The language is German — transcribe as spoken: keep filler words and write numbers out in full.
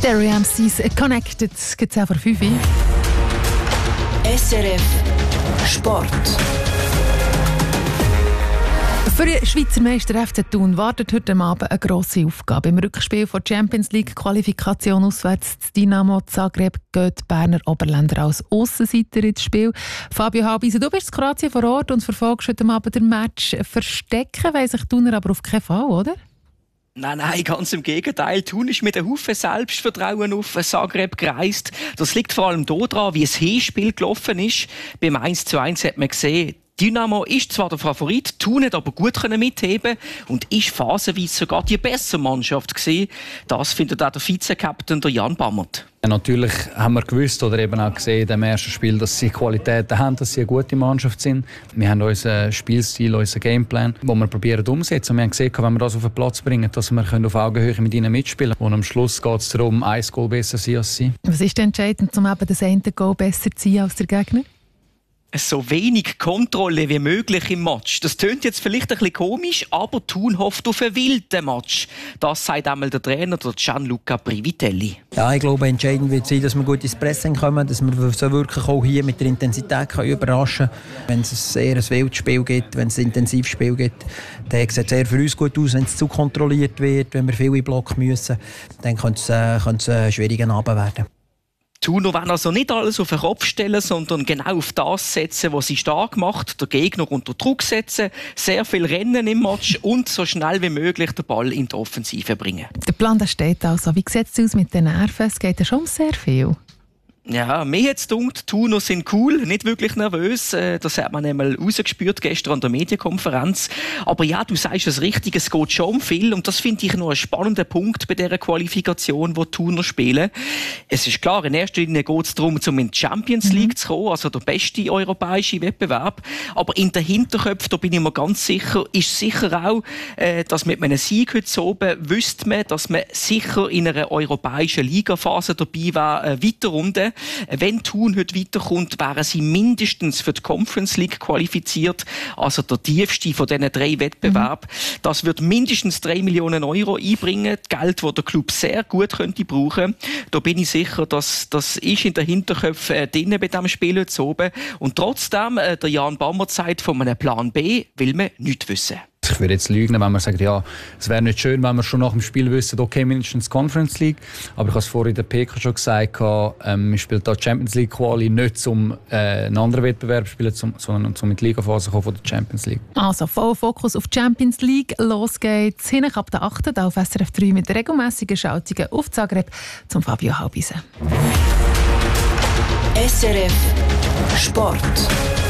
Stereo M Cs Connected gibt es auch vor fünf Uhr. S R F Sport. Für den Schweizer Meister F C Thun wartet heute Abend eine grosse Aufgabe. Im Rückspiel der Champions League Qualifikation auswärts zu Dynamo Zagreb geht die Berner Oberländer als Aussenseiter ins Spiel. Fabio Halbisen, du bist in Kroatien vor Ort und verfolgst heute Abend den Match. Verstecken weiss sich Thuner aber auf keinen Fall, oder? Nein, nein, ganz im Gegenteil. Thun ist mit einem Haufen Selbstvertrauen auf Zagreb gereist. Das liegt vor allem daran, wie das Hinspiel gelaufen ist. Beim eins zu eins hat man gesehen, Dynamo ist zwar der Favorit, Thun hat aber gut mitheben und ist phasenweise sogar die bessere Mannschaft gewesen. Das findet auch der Vize-Captain, der Jan Bammert. Ja, natürlich haben wir gewusst oder eben auch gesehen im ersten Spiel, dass sie Qualitäten haben, dass sie eine gute Mannschaft sind. Wir haben unseren Spielstil, unseren Gameplan, den wir probieren umzusetzen. Und wir haben gesehen, wenn wir das auf den Platz bringen, dass wir auf Augenhöhe mit ihnen mitspielen können. Und am Schluss geht es darum, ein Goal besser sein als sie. Was ist entscheidend, um eben das eine Goal besser zu sein als der Gegner? So wenig Kontrolle wie möglich im Match. Das tönt jetzt vielleicht ein bisschen komisch, aber Thun hofft auf einen wilden Match. Das sagt einmal der Trainer, der Gianluca Privitelli. Ja, ich glaube, entscheidend wird sein, dass wir gut ins Pressing kommen, dass wir so wirklich auch hier mit der Intensität können überraschen können. Wenn es eher ein wildes Spiel gibt, wenn es ein intensives Spiel gibt, dann sieht es eher für uns gut aus, wenn es zu kontrolliert wird, wenn wir viel in Block müssen, dann könnte es, äh, könnte es ein schwieriger Abend werden. Thuner wollen also nicht alles auf den Kopf stellen, sondern genau auf das setzen, was sie stark macht, den Gegner unter Druck setzen, sehr viel Rennen im Match und so schnell wie möglich den Ball in die Offensive bringen. Der Plan der steht also. Wie sieht es aus mit den Nerven? Es geht ja schon sehr viel. Ja, mir hat es gedacht, die Thuner sind cool, nicht wirklich nervös. Das hat man einmal rausgespürt gestern an der Medienkonferenz. Aber ja, du sagst es richtig, es geht schon um viel. Und das finde ich noch einen spannenden Punkt bei dieser Qualifikation, die die Thuner spielen. Es ist klar, in erster Linie geht es darum, um in die Champions League mhm. zu kommen, also der beste europäische Wettbewerb. Aber in den Hinterköpfen, da bin ich mir ganz sicher, ist sicher auch, dass mit einem Sieg heute oben wüsste man, dass man sicher in einer europäischen Ligaphase dabei war, weiter runter. Wenn Thun heute weiterkommt, wären sie mindestens für die Conference League qualifiziert, also der tiefste von diesen drei Wettbewerben. Mhm. Das wird mindestens drei Millionen Euro einbringen, Geld, das der Club sehr gut könnte brauchen. Da bin ich sicher, dass das ist in den Hinterköpfen äh, drin bei diesem Spiel heute oben. Und trotzdem, äh, der Jan Bammert sagt, von einem Plan B will man nichts wissen. Ich würde jetzt lügen, wenn man sagt, ja, es wäre nicht schön, wenn wir schon nach dem Spiel wissen, okay, mindestens Conference League. Aber ich habe es vorhin in der P K schon gesagt, ähm, wir spielen da Champions League Quali nicht um äh, einen anderen Wettbewerb zu spielen, sondern um in die Ligaphase von der Champions League. Also voll Fokus auf die Champions League. Los geht's. Hin ab der achten auf S R F drei mit regelmässigen Schaltungen auf Zagreb zum Fabio Halbisen. S R F Sport.